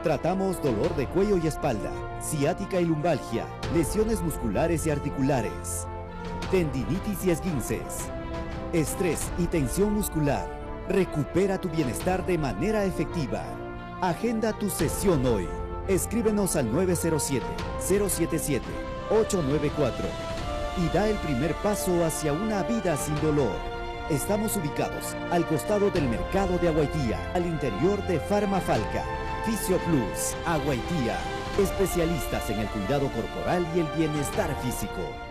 Tratamos dolor de cuello y espalda, ciática y lumbalgia, lesiones musculares y articulares, tendinitis y esguinces, estrés y tensión muscular. Recupera tu bienestar de manera efectiva. Agenda tu sesión hoy. Escríbenos al 907-077-894 y da el primer paso hacia una vida sin dolor. Estamos ubicados al costado del mercado de Aguaitía, al interior de Farmafalca. Fisio Plus, Aguaitía. Especialistas en el cuidado corporal y el bienestar físico.